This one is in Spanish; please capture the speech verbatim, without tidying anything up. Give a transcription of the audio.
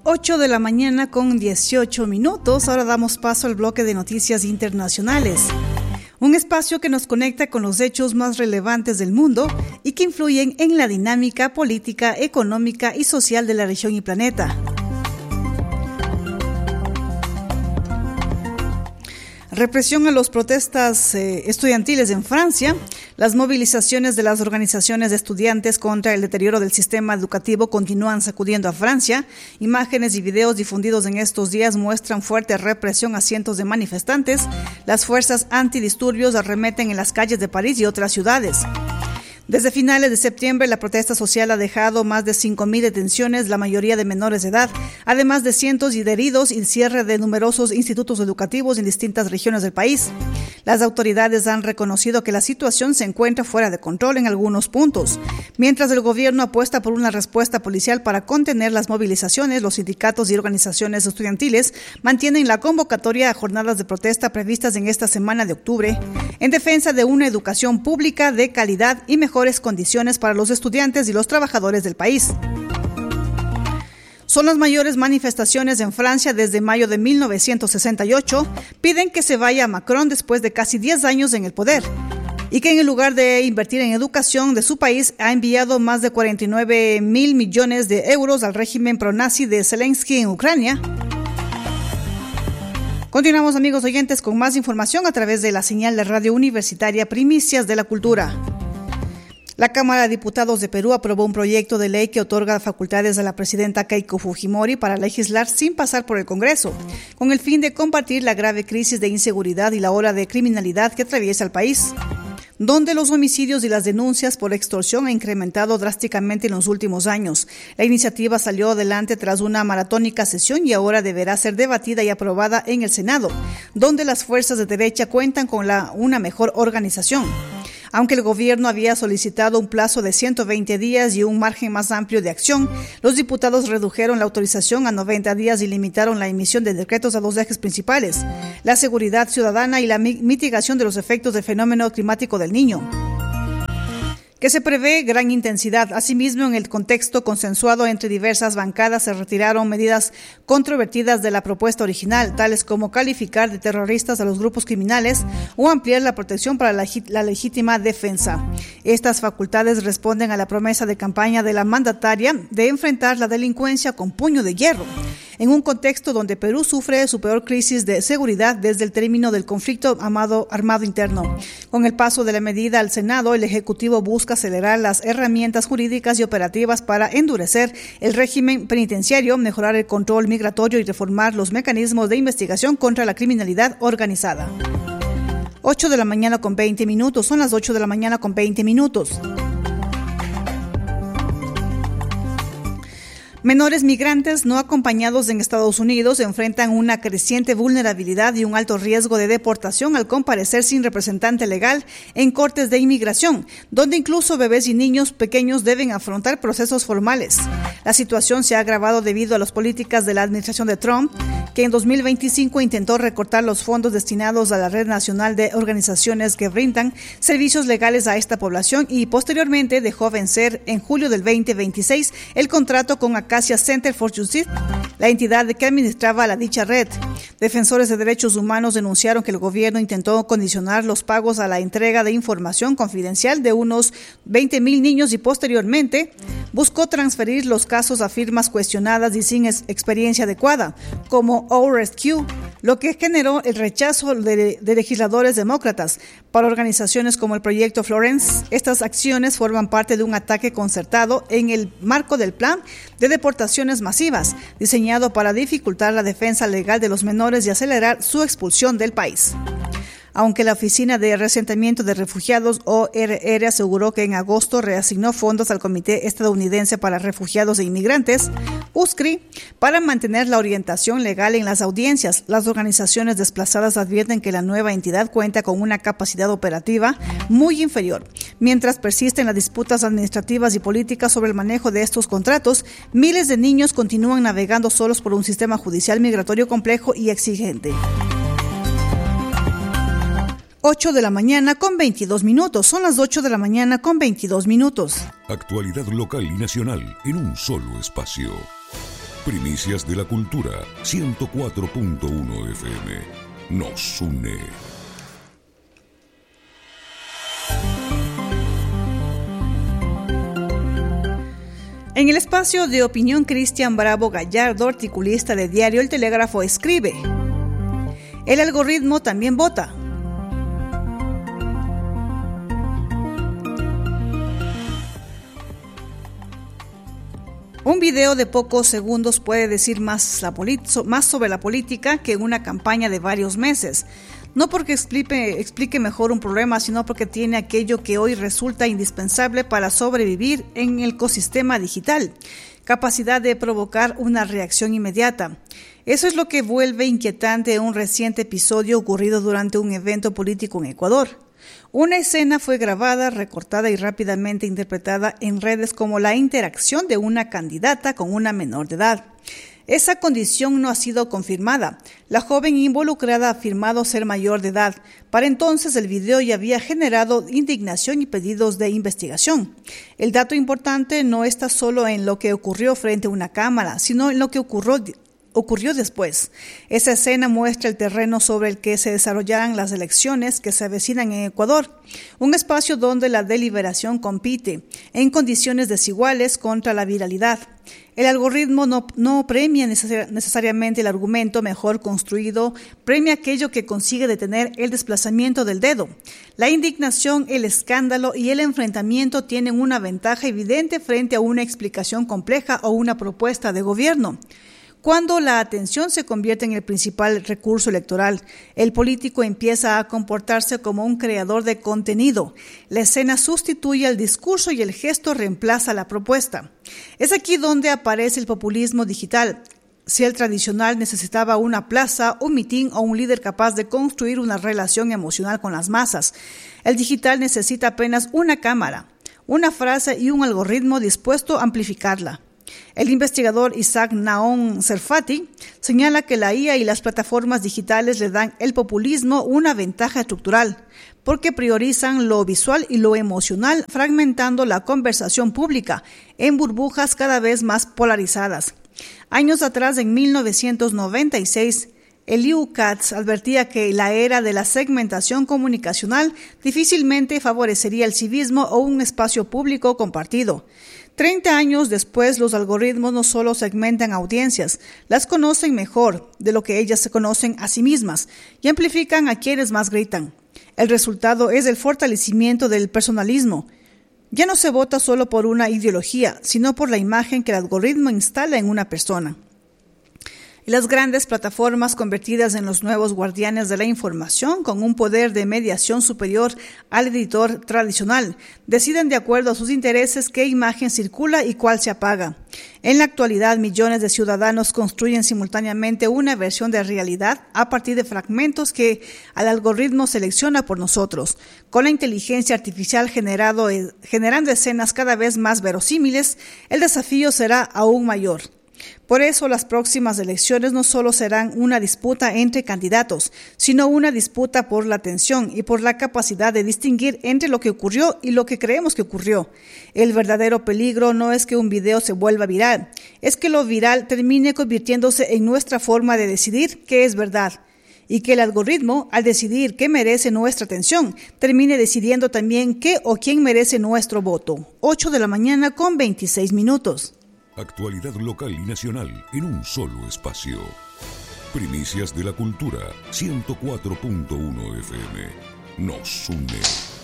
ocho de la mañana con dieciocho minutos. Ahora damos paso al bloque de noticias internacionales. Un espacio que nos conecta con los hechos más relevantes del mundo y que influyen en la dinámica política, económica y social de la región y planeta. Represión a las protestas eh, estudiantiles en Francia. Las movilizaciones de las organizaciones de estudiantes contra el deterioro del sistema educativo continúan sacudiendo a Francia. Imágenes y videos difundidos en estos días muestran fuerte represión a cientos de manifestantes. Las fuerzas antidisturbios arremeten en las calles de París y otras ciudades. Desde finales de septiembre, la protesta social ha dejado más de cinco mil detenciones, la mayoría de menores de edad, además de cientos de heridos y el cierre de numerosos institutos educativos en distintas regiones del país. Las autoridades han reconocido que la situación se encuentra fuera de control en algunos puntos. Mientras el gobierno apuesta por una respuesta policial para contener las movilizaciones, los sindicatos y organizaciones estudiantiles mantienen la convocatoria a jornadas de protesta previstas en esta semana de octubre, en defensa de una educación pública de calidad y mejores condiciones para los estudiantes y los trabajadores del país. Son las mayores manifestaciones en Francia desde mayo de mil novecientos sesenta y ocho. Piden que se vaya Macron después de casi diez años en el poder y que en lugar de invertir en educación de su país ha enviado más de cuarenta y nueve mil millones de euros al régimen pronazi de Zelensky en Ucrania. Continuamos, amigos oyentes, con más información a través de la señal de radio universitaria Primicias de la Cultura. La Cámara de Diputados de Perú aprobó un proyecto de ley que otorga facultades a la presidenta Keiko Fujimori para legislar sin pasar por el Congreso, con el fin de combatir la grave crisis de inseguridad y la ola de criminalidad que atraviesa el país, donde los homicidios y las denuncias por extorsión han incrementado drásticamente en los últimos años. La iniciativa salió adelante tras una maratónica sesión y ahora deberá ser debatida y aprobada en el Senado, donde las fuerzas de derecha cuentan con la, una mejor organización. Aunque el gobierno había solicitado un plazo de ciento veinte días y un margen más amplio de acción, los diputados redujeron la autorización a noventa días y limitaron la emisión de decretos a dos ejes principales: la seguridad ciudadana y la mitigación de los efectos del fenómeno climático del Niño, que se prevé gran intensidad. Asimismo, en el contexto consensuado entre diversas bancadas, se retiraron medidas controvertidas de la propuesta original, tales como calificar de terroristas a los grupos criminales o ampliar la protección para la, la legítima defensa. Estas facultades responden a la promesa de campaña de la mandataria de enfrentar la delincuencia con puño de hierro, en un contexto donde Perú sufre su peor crisis de seguridad desde el término del conflicto armado, armado interno. Con el paso de la medida al Senado, el Ejecutivo busca acelerar las herramientas jurídicas y operativas para endurecer el régimen penitenciario, mejorar el control migratorio y reformar los mecanismos de investigación contra la criminalidad organizada. ocho de la mañana con veinte minutos, son las ocho de la mañana con veinte minutos. Menores migrantes no acompañados en Estados Unidos enfrentan una creciente vulnerabilidad y un alto riesgo de deportación al comparecer sin representante legal en cortes de inmigración, donde incluso bebés y niños pequeños deben afrontar procesos formales. La situación se ha agravado debido a las políticas de la administración de Trump, que en dos mil veinticinco intentó recortar los fondos destinados a la Red Nacional de Organizaciones que brindan servicios legales a esta población y posteriormente dejó vencer en julio del veinte veintiséis el contrato con Acacia Center for Justice, la entidad que administraba la dicha red. Defensores de derechos humanos denunciaron que el gobierno intentó condicionar los pagos a la entrega de información confidencial de unos veinte mil niños y posteriormente buscó transferir los casos a firmas cuestionadas y sin experiencia adecuada, como O-Rescue, lo que generó el rechazo de, de legisladores demócratas. Para organizaciones como el Proyecto Florence, estas acciones forman parte de un ataque concertado en el marco del plan de deportaciones masivas, diseñado para dificultar la defensa legal de los menores y acelerar su expulsión del país. Aunque la Oficina de Reasentamiento de Refugiados, O R R, aseguró que en agosto reasignó fondos al Comité Estadounidense para Refugiados e Inmigrantes, U S C R I, para mantener la orientación legal en las audiencias. Las organizaciones desplazadas advierten que la nueva entidad cuenta con una capacidad operativa muy inferior. Mientras persisten las disputas administrativas y políticas sobre el manejo de estos contratos, miles de niños continúan navegando solos por un sistema judicial migratorio complejo y exigente. ocho de la mañana con veintidós minutos. Son las ocho de la mañana con veintidós minutos. Actualidad local y nacional en un solo espacio. Primicias de la Cultura, ciento cuatro punto uno F M. Nos une. En el espacio de opinión, Cristian Bravo Gallardo, articulista de Diario El Telégrafo, escribe: el algoritmo también vota. Un video de pocos segundos puede decir más, la polit- más sobre la política que una campaña de varios meses. No porque explique, explique mejor un problema, sino porque tiene aquello que hoy resulta indispensable para sobrevivir en el ecosistema digital: capacidad de provocar una reacción inmediata. Eso es lo que vuelve inquietante un reciente episodio ocurrido durante un evento político en Ecuador. Una escena fue grabada, recortada y rápidamente interpretada en redes como la interacción de una candidata con una menor de edad. Esa condición no ha sido confirmada. La joven involucrada ha afirmado ser mayor de edad. Para entonces el video ya había generado indignación y pedidos de investigación. El dato importante no está solo en lo que ocurrió frente a una cámara, sino en lo que ocurrió ocurrió después. Esa escena muestra el terreno sobre el que se desarrollarán las elecciones que se avecinan en Ecuador, un espacio donde la deliberación compite en condiciones desiguales contra la viralidad. El algoritmo no, no premia necesari- necesariamente el argumento mejor construido, premia aquello que consigue detener el desplazamiento del dedo. La indignación, el escándalo y el enfrentamiento tienen una ventaja evidente frente a una explicación compleja o una propuesta de gobierno. Cuando la atención se convierte en el principal recurso electoral, el político empieza a comportarse como un creador de contenido. La escena sustituye al discurso y el gesto reemplaza la propuesta. Es aquí donde aparece el populismo digital. Si el tradicional necesitaba una plaza, un mitin o un líder capaz de construir una relación emocional con las masas, el digital necesita apenas una cámara, una frase y un algoritmo dispuesto a amplificarla. El investigador Isaac Naon Serfati señala que la I A y las plataformas digitales le dan al populismo una ventaja estructural, porque priorizan lo visual y lo emocional, fragmentando la conversación pública en burbujas cada vez más polarizadas. Años atrás, en mil novecientos noventa y seis, Elihu Katz advertía que la era de la segmentación comunicacional difícilmente favorecería el civismo o un espacio público compartido. Treinta años después, los algoritmos no solo segmentan audiencias, las conocen mejor de lo que ellas se conocen a sí mismas y amplifican a quienes más gritan. El resultado es el fortalecimiento del personalismo. Ya no se vota solo por una ideología, sino por la imagen que el algoritmo instala en una persona. Y las grandes plataformas convertidas en los nuevos guardianes de la información, con un poder de mediación superior al editor tradicional, deciden de acuerdo a sus intereses qué imagen circula y cuál se apaga. En la actualidad, millones de ciudadanos construyen simultáneamente una versión de realidad a partir de fragmentos que el algoritmo selecciona por nosotros. Con la inteligencia artificial generado, generando escenas cada vez más verosímiles, el desafío será aún mayor. Por eso las próximas elecciones no solo serán una disputa entre candidatos, sino una disputa por la atención y por la capacidad de distinguir entre lo que ocurrió y lo que creemos que ocurrió. El verdadero peligro no es que un video se vuelva viral, es que lo viral termine convirtiéndose en nuestra forma de decidir qué es verdad. Y que el algoritmo, al decidir qué merece nuestra atención, termine decidiendo también qué o quién merece nuestro voto. ocho de la mañana con veintiséis minutos. Actualidad local y nacional en un solo espacio. Primicias de la Cultura, ciento cuatro punto uno F M. Nos une.